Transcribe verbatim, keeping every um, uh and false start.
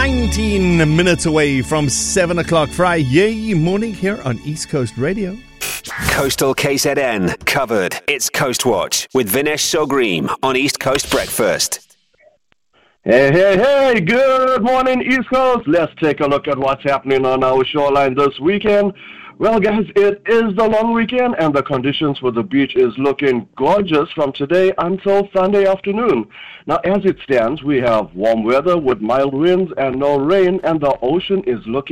nineteen minutes away from seven o'clock Friday morning here on East Coast Radio. Coastal K Z N covered. It's Coast Watch with Vinesh Sogreem on East Coast Breakfast. Hey, hey, hey, good morning, East Coast. Let's take a look at what's happening on our shoreline this weekend. Well, guys, it is the long weekend, and the conditions for the beach is looking gorgeous from today until Sunday afternoon. Now, as it stands, we have warm weather with mild winds and no rain, and the ocean is looking